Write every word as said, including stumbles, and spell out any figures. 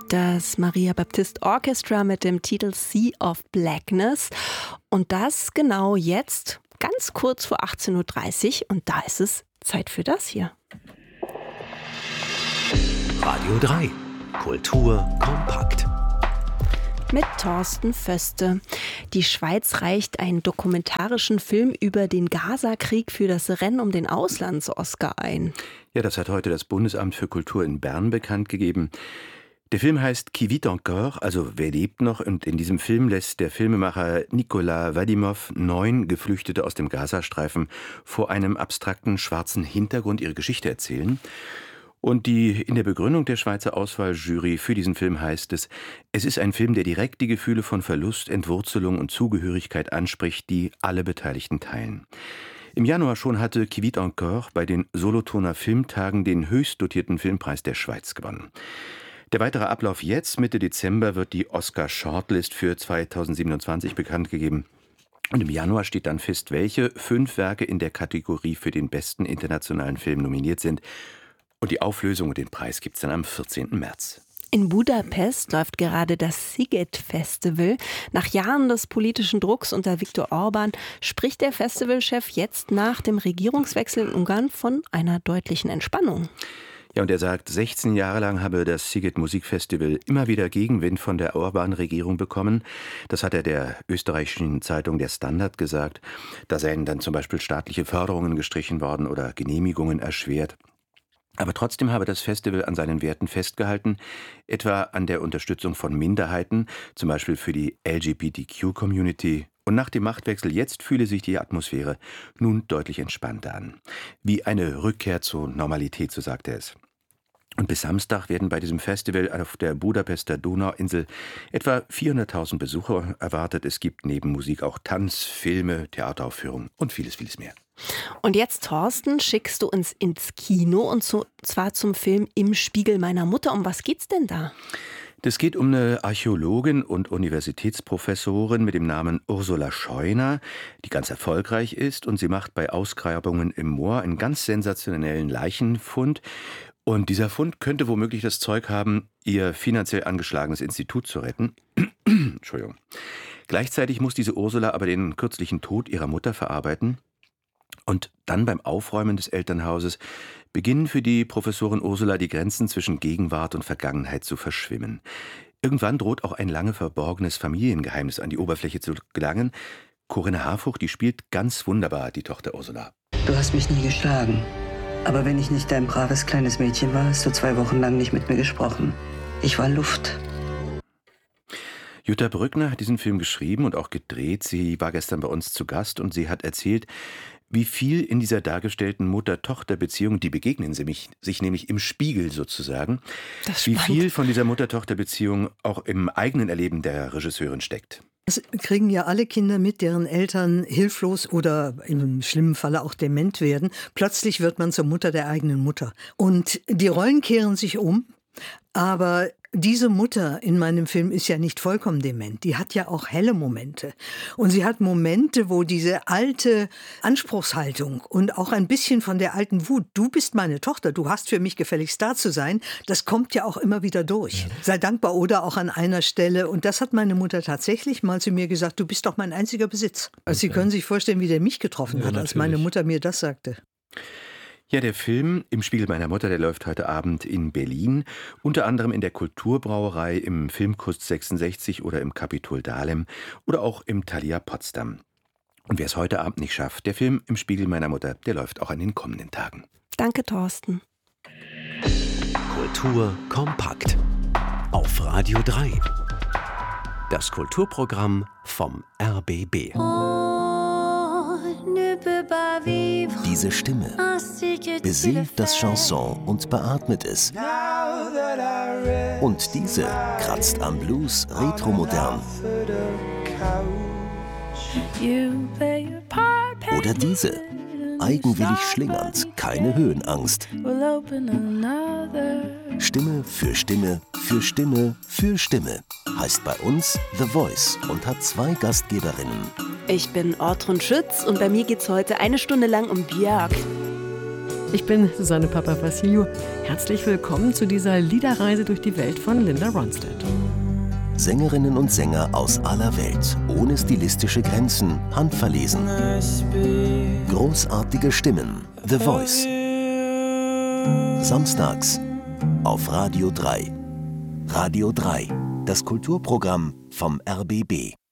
Das Maria Baptist Orchestra mit dem Titel Sea of Blackness. Und das genau jetzt, ganz kurz vor achtzehn Uhr dreißig. Und da ist es Zeit für das hier. Radio drei. Kultur kompakt. Mit Thorsten Föste. Die Schweiz reicht einen dokumentarischen Film über den Gaza-Krieg für das Rennen um den Auslands-Oscar ein. Ja, das hat heute das Bundesamt für Kultur in Bern bekannt gegeben. Der Film heißt Qui vit encore, also wer lebt noch? Und in diesem Film lässt der Filmemacher Nicolas Vadimov neun Geflüchtete aus dem Gazastreifen vor einem abstrakten schwarzen Hintergrund ihre Geschichte erzählen. Und die in der Begründung der Schweizer Auswahljury für diesen Film heißt es, es ist ein Film, der direkt die Gefühle von Verlust, Entwurzelung und Zugehörigkeit anspricht, die alle Beteiligten teilen. Im Januar schon hatte Qui vit encore bei den Solothurner Filmtagen den höchst dotierten Filmpreis der Schweiz gewonnen. Der weitere Ablauf jetzt, Mitte Dezember, wird die Oscar-Shortlist für zweitausendsiebenundzwanzig bekannt gegeben. Und im Januar steht dann fest, welche fünf Werke in der Kategorie für den besten internationalen Film nominiert sind. Und die Auflösung und den Preis gibt es dann am vierzehnten März. In Budapest läuft gerade das Sziget-Festival. Nach Jahren des politischen Drucks unter Viktor Orbán spricht der Festivalchef jetzt nach dem Regierungswechsel in Ungarn von einer deutlichen Entspannung. Ja, und er sagt, sechzehn Jahre lang habe das Sziget Musikfestival immer wieder Gegenwind von der Orbán-Regierung bekommen. Das hat er der österreichischen Zeitung Der Standard gesagt. Da seien dann zum Beispiel staatliche Förderungen gestrichen worden oder Genehmigungen erschwert. Aber trotzdem habe das Festival an seinen Werten festgehalten, etwa an der Unterstützung von Minderheiten, zum Beispiel für die L G B T Q-Community. Und nach dem Machtwechsel jetzt fühle sich die Atmosphäre nun deutlich entspannter an. Wie eine Rückkehr zur Normalität, so sagt er es. Und bis Samstag werden bei diesem Festival auf der Budapester Donauinsel etwa vierhunderttausend Besucher erwartet. Es gibt neben Musik auch Tanz, Filme, Theateraufführungen und vieles, vieles mehr. Und jetzt, Thorsten, schickst du uns ins Kino und zu, zwar zum Film Im Spiegel meiner Mutter. Um was geht's denn da? Das geht um eine Archäologin und Universitätsprofessorin mit dem Namen Ursula Scheuner, die ganz erfolgreich ist, und sie macht bei Ausgrabungen im Moor einen ganz sensationellen Leichenfund. Und dieser Fund könnte womöglich das Zeug haben, ihr finanziell angeschlagenes Institut zu retten. Entschuldigung. Gleichzeitig muss diese Ursula aber den kürzlichen Tod ihrer Mutter verarbeiten. Und dann beim Aufräumen des Elternhauses beginnen für die Professorin Ursula die Grenzen zwischen Gegenwart und Vergangenheit zu verschwimmen. Irgendwann droht auch ein lange verborgenes Familiengeheimnis an die Oberfläche zu gelangen. Corinna Harfuch, die spielt ganz wunderbar die Tochter Ursula. Du hast mich nie geschlagen. Aber wenn ich nicht dein braves kleines Mädchen war, hast du zwei Wochen lang nicht mit mir gesprochen. Ich war Luft. Jutta Brückner hat diesen Film geschrieben und auch gedreht. Sie war gestern bei uns zu Gast und sie hat erzählt, wie viel in dieser dargestellten Mutter-Tochter-Beziehung, die begegnen sie mich, sich nämlich im Spiegel sozusagen, wie viel von dieser Mutter-Tochter-Beziehung auch im eigenen Erleben der Regisseurin steckt. Das kriegen ja alle Kinder mit, deren Eltern hilflos oder im schlimmen Falle auch dement werden. Plötzlich wird man zur Mutter der eigenen Mutter. Und die Rollen kehren sich um, aber diese Mutter in meinem Film ist ja nicht vollkommen dement. Die hat ja auch helle Momente. Und sie hat Momente, wo diese alte Anspruchshaltung und auch ein bisschen von der alten Wut, du bist meine Tochter, du hast für mich gefälligst da zu sein, das kommt ja auch immer wieder durch. Ja. Sei dankbar oder auch an einer Stelle. Und das hat meine Mutter tatsächlich mal zu mir gesagt, du bist doch mein einziger Besitz. Also Sie können sich vorstellen, wie der mich getroffen ja, hat, als meine Mutter mir das sagte. Ja, der Film Im Spiegel meiner Mutter, der läuft heute Abend in Berlin, unter anderem in der Kulturbrauerei, im Filmkunst sechsundsechzig oder im Kapitol Dahlem oder auch im Thalia Potsdam. Und wer es heute Abend nicht schafft, der Film Im Spiegel meiner Mutter, der läuft auch an den kommenden Tagen. Danke, Thorsten. Kultur kompakt auf Radio drei. Das Kulturprogramm vom R B B. Diese Stimme besingt das Chanson und beatmet es. Und diese kratzt am Blues retromodern. Oder diese, eigenwillig schlingernd, keine Höhenangst. Stimme für Stimme für Stimme für Stimme heißt bei uns The Voice und hat zwei Gastgeberinnen. Ich bin Ortrun Schütz und bei mir geht's heute eine Stunde lang um Björk. Ich bin Susanne Papavassiliou. Herzlich willkommen zu dieser Liederreise durch die Welt von Linda Ronstadt. Sängerinnen und Sänger aus aller Welt, ohne stilistische Grenzen, handverlesen. Großartige Stimmen, The Voice. Samstags auf Radio drei. Radio drei, das Kulturprogramm vom R B B.